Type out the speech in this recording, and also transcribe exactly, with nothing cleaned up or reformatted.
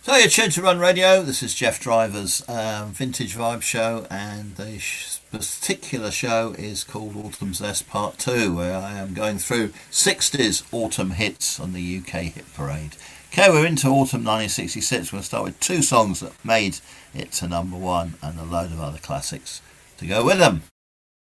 So you're tuned to Run Radio. This is Jeff Driver's um, Vintage Vibe Show, and the sh- particular show is called Autumn's Zest Part two, where I am going through sixties autumn hits on the U K Hit Parade. Okay, we're into autumn nineteen sixty-six. We're going to start with two songs that made it to number one and a load of other classics to go with them.